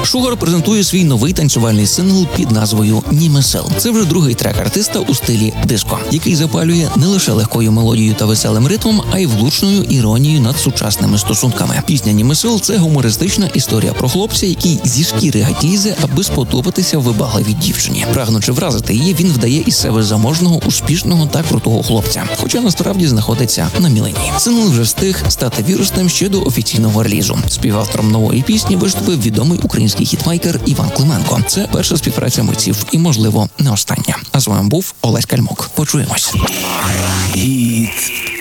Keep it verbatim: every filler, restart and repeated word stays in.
Шугар презентує свій новий танцювальний сингл під назвою «Німесел». Це вже другий трек артиста у стилі диско, який запалює не лише легкою мелодією та веселим ритмом, а й влучною іронією над сучасними стосунками. Пісня «Німесел» – це гумористична історія про хлопця, який зі шкіри геть лізе, аби сподобатися вибагливій дівчині. Прагнучи вразити її, він вдає із себе заможного, успішного та крутого хлопця, хоча насправді знаходиться на мілені. Сингл вже встиг стати вірусним ще до офіційного релізу. Співавтором нової пісні виступив відомий український хітмейкер Іван Клименко. Це перша співпраця митців і, можливо, не остання. А з вами був Олесь Кальмук. Почуємось. Хіт.